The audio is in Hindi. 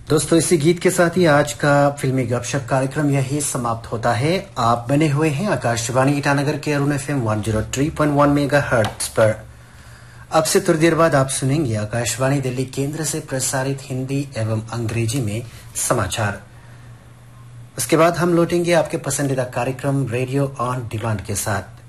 दोस्तों, इसी गीत के साथ ही आज का फिल्मी गपशप कार्यक्रम यही समाप्त होता है। आप बने हुए हैं आकाशवाणी ईटानगर के अरुण FM 103.1 मेगाहर्ट्ज पर। अब से थोड़ी देर बाद आप सुनेंगे आकाशवाणी दिल्ली केंद्र से प्रसारित हिंदी एवं अंग्रेजी में समाचार। उसके बाद हम लौटेंगे आपके पसंदीदा कार्यक्रम रेडियो ऑन डिमांड के साथ।